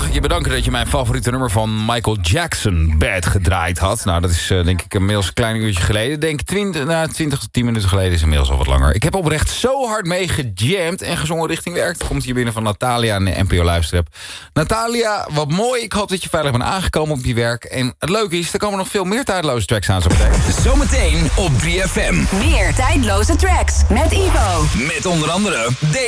je bedanken dat je mijn favoriete nummer van Michael Jackson, Bad, gedraaid had. Nou, dat is denk ik inmiddels een klein uurtje geleden. Denk 20 tot 10 minuten geleden, is inmiddels al wat langer. Ik heb oprecht zo hard mee gejamd en gezongen richting werk. Er komt hier binnen van Natalia in de NPO Luisterrap. Natalia, wat mooi. Ik hoop dat je veilig bent aangekomen op je werk. En het leuke is, er komen nog veel meer tijdloze tracks aan zo meteen. Zometeen op 3FM. Meer tijdloze tracks met Ivo. Met onder andere